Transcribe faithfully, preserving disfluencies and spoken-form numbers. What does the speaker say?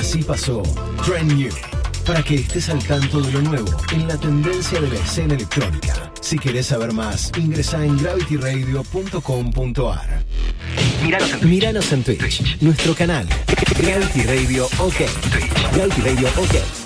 Así pasó Trend New, para que estés al tanto de lo nuevo en la tendencia de la escena electrónica. Si querés saber más, ingresa en gravity radio punto com punto a r. Míranos en Twitch. Míranos en Twitch. Twitch. Nuestro canal Gravity Radio OK. Twitch. Gravity Radio OK.